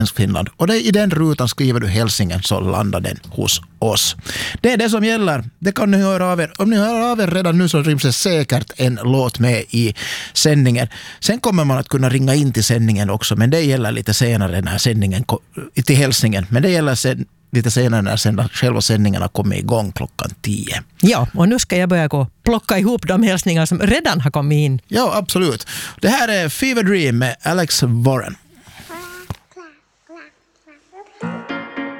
Finland. Och i den rutan skriver du Helsingen så landar den hos oss. Det är det som gäller. Det kan ni höra av er. Om ni hör av er redan nu så ryms det säkert en låt med i sändningen. Sen kommer man att kunna ringa in till sändningen också, men det gäller lite senare när sändningen till Helsingen. Men det gäller lite senare när själva sändningarna kommer igång 10:00. Ja, och nu ska jag börja plocka ihop de hälsningar som redan har kommit in. Ja, absolut. Det här är Fever Dream med Alex Warren.